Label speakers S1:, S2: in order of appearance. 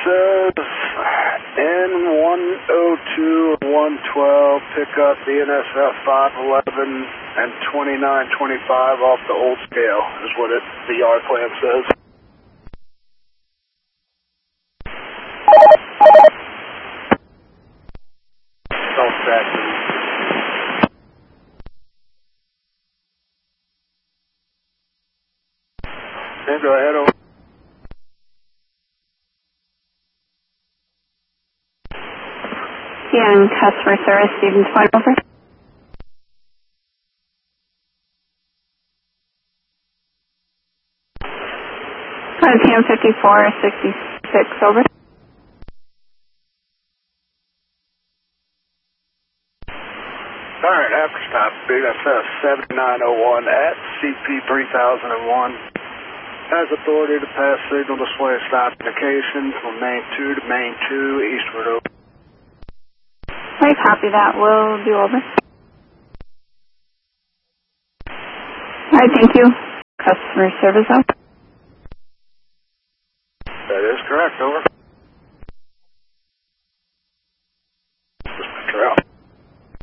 S1: says N102 and 112, pick up BNSF 511 and 2925 off the old scale, is what the yard plan says. Don't track. Okay, go ahead, over.
S2: Yeah, and customer service, Stevens Point, over. TM 5466, over.
S1: Alright, after stop, BNSF 7901 at CP 3001. Has authority to pass signal display stop indication from main 2 to main 2, eastward, over.
S2: I copy that. We'll do over. Alright, thank you. Customer service, over.
S1: That is correct, over.